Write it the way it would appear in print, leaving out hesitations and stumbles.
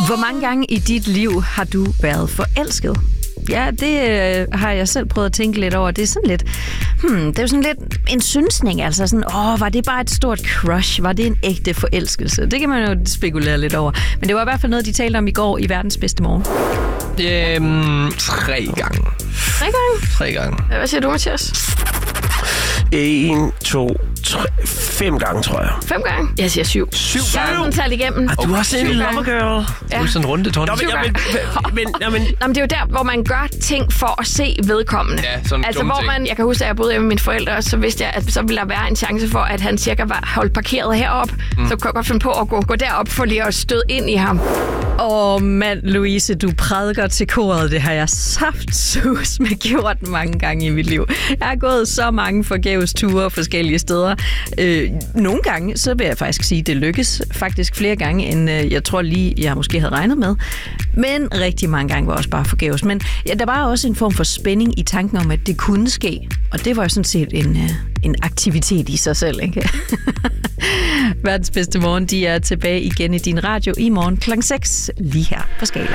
Hvor mange gange i dit liv har du været forelsket? Ja, det har jeg selv prøvet at tænke lidt over. Det er sådan lidt, det er jo sådan lidt en synsning, altså sådan, var det bare et stort crush? Var det en ægte forelskelse? Det kan man jo spekulere lidt over. Men det var i hvert fald noget, de talte om i går i Verdens Bedste Morgen. 3 gange. 3 gange? 3 gange. Hvad siger du, Mathias? 1, 2, 3, 5 gange, tror jeg. 5 gange? Jeg siger 7. 7 Jeg har gange? sådan talt igennem. Du har set en lovergirl. Du er sådan en rundetånd. Men det er jo der, hvor man gør ting for at se vedkommende. Ja, sådan altså, dumme hvor ting. jeg kan huske, at jeg boede hjemme med mine forældre, så vidste jeg, at så ville der være en chance for, at han cirka var holdt parkeret herop. Så kunne jeg godt finde på at gå derop for lige at støde ind i ham. Mand, Louise, du prædiker til koret. Det har jeg saftsus med gjort mange gange i mit liv. Jeg har gået så mange forgæves ture forskellige steder. Nogle gange, så vil jeg faktisk sige, at det lykkes faktisk flere gange, end jeg tror lige, jeg måske havde regnet med. Men rigtig mange gange var også bare forgæves. Men ja, der var også en form for spænding i tanken om, at det kunne ske. Og det var jo sådan set en aktivitet i sig selv, ikke? Verdens Bedste Morgen, de er tilbage igen i din radio i morgen kl. 6, lige her på Skala.